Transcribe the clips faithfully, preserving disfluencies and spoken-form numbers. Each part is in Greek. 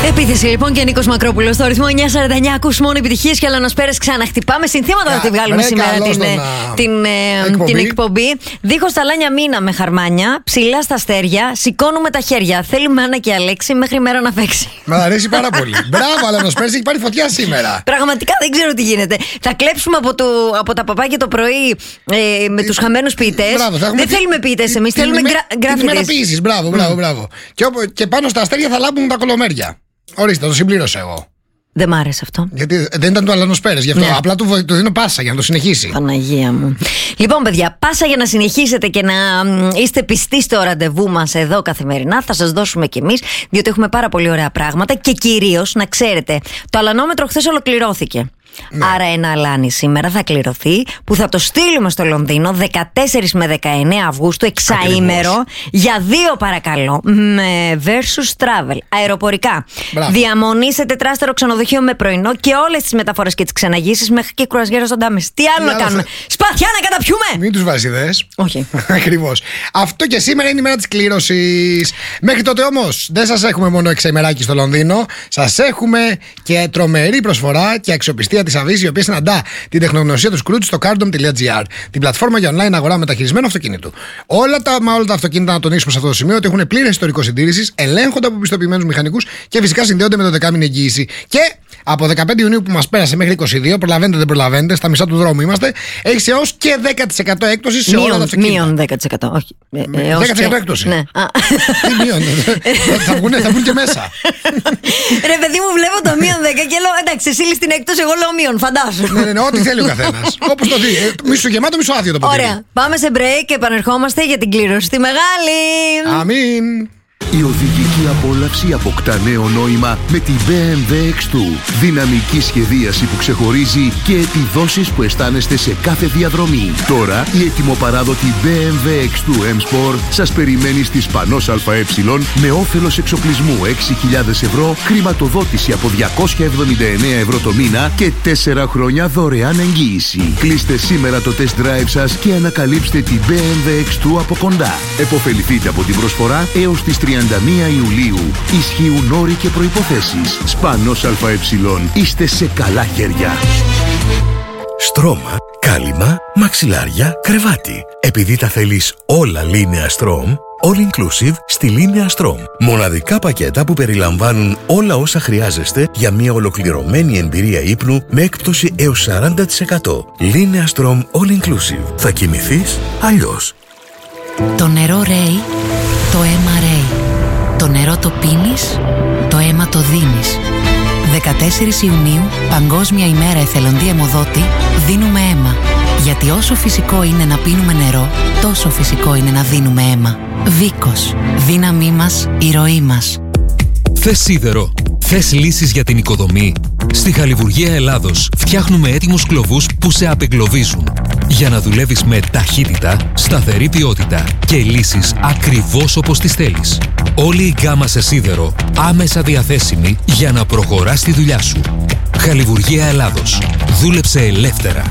Επίθεση λοιπόν και Νίκος Μακρόπουλος στο ρυθμό εννιά σαράντα εννιά. Ακούς μόνο επιτυχίες και Αλανοσπέρες. Ξαναχτυπάμε. Συνθήματα θα τη βγάλουμε ρε, σήμερα την, να... την, εκπομπή. την εκπομπή. Δίχως ταλάνια μήνα με χαρμάνια, ψηλά στα αστέρια, σηκώνουμε τα χέρια. Θέλουμε Άννα και Αλέξη μέχρι μέρα να φέξει. Μ' αρέσει πάρα πολύ. Μπράβο, Αλανοσπέρες, έχει πάρει φωτιά σήμερα. Πραγματικά δεν ξέρω τι γίνεται. Θα κλέψουμε από, το, από τα παπάκια το πρωί ε, με τους χαμένους ποιητές. Δεν θέλουμε ποιητές εμείς, θέλουμε γκράφιτες. Μπράβο, μπράβο, μπράβο. Και, και πάνω στα αστέρια θα λάμπουν τα κολομέρια. Ορίστε, το συμπλήρωσα εγώ. Δεν μ' άρεσε αυτό. Γιατί δεν ήταν το Αλανοσπέρες, γι' αυτό. Ναι. Απλά του, του δίνω πάσα για να το συνεχίσει. Παναγία μου. Λοιπόν, παιδιά, πάσα για να συνεχίσετε και να είστε πιστοί στο ραντεβού μας εδώ καθημερινά. Θα σας δώσουμε κι εμείς, διότι έχουμε πάρα πολύ ωραία πράγματα. Και κυρίως να ξέρετε, το αλανόμετρο χθες ολοκληρώθηκε. Ναι. Άρα ένα αλάνι σήμερα θα κληρωθεί, που θα το στείλουμε στο Λονδίνο δεκατέσσερις με δεκαεννέα Αυγούστου, εξαήμερο. Ακριβώς. Για δύο παρακαλώ, με versus travel, αεροπορικά. Μπράβο. Διαμονή σε τετράστερο ξενοδοχείο με πρωινό και όλες τις μεταφορές και τις ξεναγήσεις μέχρι και κρουαζιέρα στον Τάμες. Τι άλλο να κάνουμε, σπαθιά να καταπιούμε! Μην τους βάζει ιδέες. Όχι. Ακριβώς. Αυτό και σήμερα είναι η μέρα της κλήρωσης. Μέχρι τότε όμως δεν σας έχουμε μόνο εξαημεράκι στο Λονδίνο, σας έχουμε και τρομερή προσφορά και αξιοπιστία της Αβής, η οποία συναντά την τεχνογνωσία του Scrooge στο cardom τελεία gr, την πλατφόρμα για online αγορά μεταχειρισμένου αυτοκίνητου. Όλα τα, μα όλα τα αυτοκίνητα, να τονίσουμε σε αυτό το σημείο, ότι έχουν πλήρες ιστορικό συντήρησης, ελέγχονται από πιστοποιημένους μηχανικούς και φυσικά συνδέονται με το δεκάμηνη εγγύηση. Και από δεκαπέντε Ιουνίου που μας πέρασε μέχρι είκοσι δύο, προλαβαίνετε δεν προλαβαίνετε, στα μισά του δρόμου είμαστε, έχει έως και δέκα τοις εκατό έκπτωση σε όλα τα αυτοκίνητα. Μείον δέκα τοις εκατό, όχι. δέκα τοις εκατό έκπτωση. Ναι. Τι μείον, θα βγουν, θα βγουν και μέσα. Ρε παιδί μου, βλέπω το μείον δέκα και λέω εντάξει, εσύ λες την έκπτωση, εγώ λέω μείον, φαντάσου. Ναι, ναι, ναι, ό,τι θέλει ο καθένας. Όπως το δει. Μισό γεμάτο, μισό άδειο το ποτήρι. Ωραία. Πάμε σε break και επανερχόμαστε για την κλήρωση τη μεγάλη. Αμήν. Η οδηγική απόλαυση αποκτά νέο νόημα με τη μπι εμ ντάμπλιου εξ δύο. Δυναμική σχεδίαση που ξεχωρίζει και επιδόσεις που αισθάνεστε σε κάθε διαδρομή. Τώρα η ετοιμοπαράδοτη μπι εμ ντάμπλιου εξ δύο εμ Sport σας περιμένει στη Σπανός ΑΕ με όφελος εξοπλισμού έξι χιλιάδες ευρώ, χρηματοδότηση από διακόσια εβδομήντα εννέα ευρώ το μήνα και τέσσερα χρόνια δωρεάν εγγύηση. Κλείστε σήμερα το test drive σας και ανακαλύψτε την μπι εμ ντάμπλιου εξ δύο από κοντά. Εποφεληθείτε από την προσφορά έως τις τριάντα μία Ιουλίου. Ισχύουν όροι και προϋποθέσεις. Σπανός ΑΕ. Είστε σε καλά χέρια. Στρώμα, κάλυμα, μαξιλάρια, κρεβάτι. Επειδή τα θέλεις όλα Linea Strom, all inclusive στη Linea Strom. Μοναδικά πακέτα που περιλαμβάνουν όλα όσα χρειάζεστε για μια ολοκληρωμένη εμπειρία ύπνου με έκπτωση έως σαράντα τοις εκατό. Linea Strom all inclusive. Θα κοιμηθείς αλλιώς. Το νερό ρέει, το αίμα ρέει. Το νερό το πίνεις, το αίμα το δίνεις. δεκατέσσερις Ιουνίου, Παγκόσμια ημέρα εθελοντή αιμοδότη, δίνουμε αίμα. Γιατί όσο φυσικό είναι να πίνουμε νερό, τόσο φυσικό είναι να δίνουμε αίμα. Βίκος. Δύναμή μας, η ροή μας. Θες σίδερο? Θες λύσεις για την οικοδομή? Στη Χαλιβουργία Ελλάδος φτιάχνουμε έτοιμους κλωβούς που σε απεγκλωβίζουν. Για να δουλεύεις με ταχύτητα, σταθερή ποιότητα και λύσεις ακριβώς όπως τις θέλεις. Όλη η γκάμα σε σίδερο άμεσα διαθέσιμη για να προχωράς τη δουλειά σου. Χαλιβουργία Ελλάδος. Δούλεψε ελεύθερα.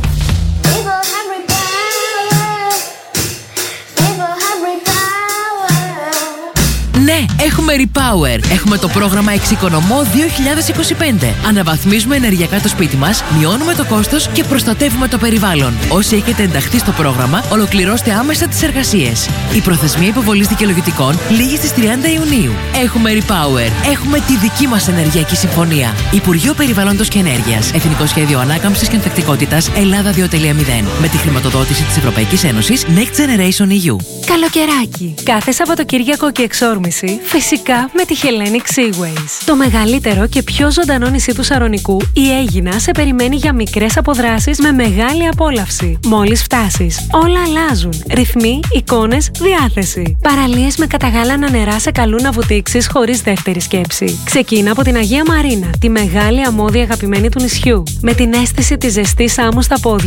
Ναι, έχουμε Repower. Έχουμε το πρόγραμμα Εξοικονομώ δύο χιλιάδες είκοσι πέντε. Αναβαθμίζουμε ενεργειακά το σπίτι μας, μειώνουμε το κόστος και προστατεύουμε το περιβάλλον. Όσοι έχετε ενταχθεί στο πρόγραμμα, ολοκληρώστε άμεσα τις εργασίες. Η προθεσμία υποβολής δικαιολογητικών λήγει στις τριάντα Ιουνίου. Έχουμε Repower. Έχουμε τη δική μας ενεργειακή συμφωνία. Υπουργείο Περιβάλλοντος και Ενέργειας. Εθνικό Σχέδιο Ανάκαμψης και Ανθεκτικότητας Ελλάδα δύο κόμμα μηδέν. Με τη χρηματοδότηση της Ευρωπαϊκής Ένωσης Next Generation ι γιου. Καλοκαιράκι. Κάθε Σαββατοκύριακο και εξόρμηση. Φυσικά με τη Hellenic Seaways. Το μεγαλύτερο και πιο ζωντανό νησί του Σαρονικού, η Αίγινα σε περιμένει για μικρές αποδράσεις με μεγάλη απόλαυση. Μόλις φτάσεις, όλα αλλάζουν. Ρυθμοί, εικόνες, διάθεση. Παραλίες με καταγάλανα νερά σε καλούν να βουτήξεις χωρίς δεύτερη σκέψη. Ξεκίνα από την Αγία Μαρίνα, τη μεγάλη αμμώδη αγαπημένη του νησιού. Με την αίσθηση της ζεστής άμμου στα πόδια.